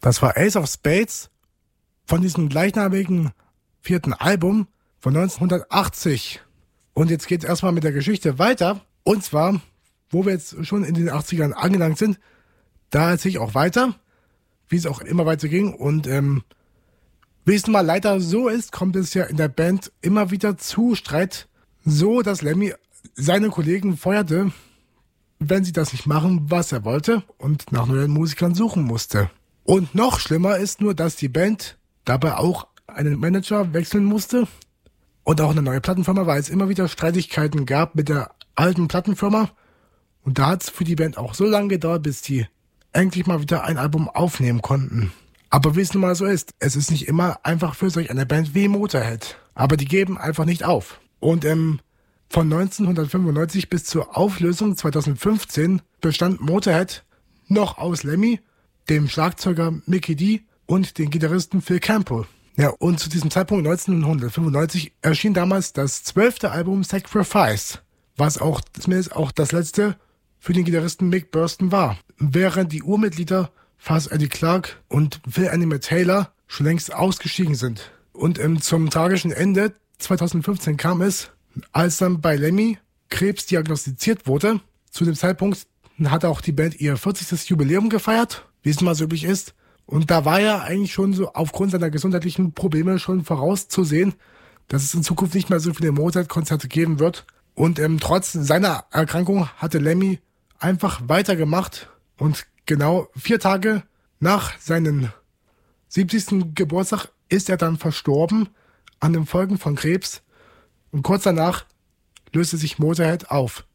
Das war Ace of Spades von diesem gleichnamigen 4. Album von 1980. Und jetzt geht's erstmal mit der Geschichte weiter. Und zwar, wo wir jetzt schon in den 80ern angelangt sind, da erzähle ich auch weiter, wie es auch immer weiter ging. Und wie es nun mal leider so ist, kommt es ja in der Band immer wieder zu Streit, so dass Lemmy seine Kollegen feuerte, wenn sie das nicht machen, was er wollte, und nach neuen Musikern suchen musste. Und noch schlimmer ist nur, dass die Band dabei auch einen Manager wechseln musste und auch eine neue Plattenfirma, weil es immer wieder Streitigkeiten gab mit der alten Plattenfirma. Und da hat es für die Band auch so lange gedauert, bis die endlich mal wieder ein Album aufnehmen konnten. Aber wie es nun mal so ist, es ist nicht immer einfach für solch eine Band wie Motorhead. Aber die geben einfach nicht auf. Und von 1995 bis zur Auflösung 2015 bestand Motorhead noch aus Lemmy, dem Schlagzeuger Mikkey Dee und den Gitarristen Phil Campbell. Ja, und zu diesem Zeitpunkt 1995 erschien damals das 12. Album Sacrifice, was auch zumindest auch das letzte für den Gitarristen Mick Burstyn war, während die Urmitglieder Fuzz Eddie Clarke und Phil Animal Taylor schon längst ausgestiegen sind. Und zum tragischen Ende 2015 kam es, als dann bei Lemmy Krebs diagnostiziert wurde. Zu dem Zeitpunkt hatte auch die Band ihr 40. Jubiläum gefeiert, wie es mal so üblich ist. Und da war ja eigentlich schon so aufgrund seiner gesundheitlichen Probleme schon vorauszusehen, dass es in Zukunft nicht mehr so viele Motorhead-Konzerte geben wird. Und trotz seiner Erkrankung hatte Lemmy einfach weitergemacht. Und genau 4 Tage nach seinem 70. Geburtstag ist er dann verstorben an den Folgen von Krebs. Und kurz danach löste sich Motorhead auf.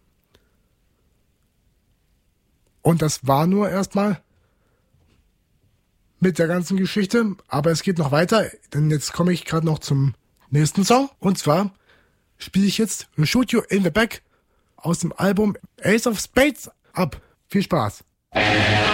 Und das war nur erstmal mit der ganzen Geschichte, aber es geht noch weiter, denn jetzt komme ich gerade noch zum nächsten Song. Und zwar spiele ich jetzt Shoot You in the Back aus dem Album Ace of Spades ab. Viel Spaß!